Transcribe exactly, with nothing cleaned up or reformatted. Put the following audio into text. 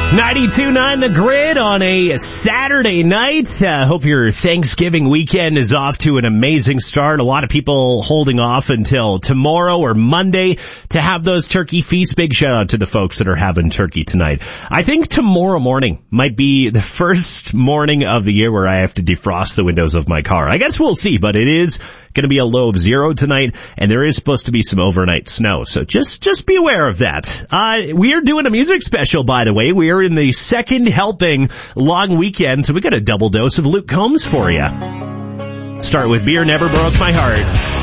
ninety-two point nine The Grid on a Saturday night. Uh, hope your Thanksgiving weekend is off to an amazing start. A lot of people holding off until tomorrow or Monday to have those turkey feasts. Big shout out to the folks that are having turkey tonight. I think tomorrow morning might be the first morning of the year where I have to defrost the windows of my car. I guess we'll see, but it is going to be a low of zero tonight, and there is supposed to be some overnight snow. So just just be aware of that. Uh, we are doing a music special, by the way. We are in the second helping long weekend, so we got a double dose of Luke Combs for you. Start with Beer Never Broke My Heart.